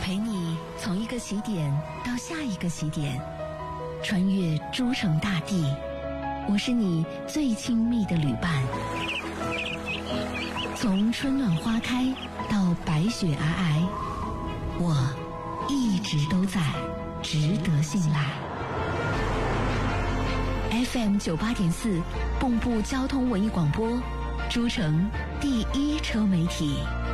陪你从一个起点到下一个起点，穿越诸城大地。我是你最亲密的旅伴，从春暖花开到白雪皑皑，我一直都在，值得信赖。FM 98.4，蚌埠交通文艺广播，诸城第一车媒体。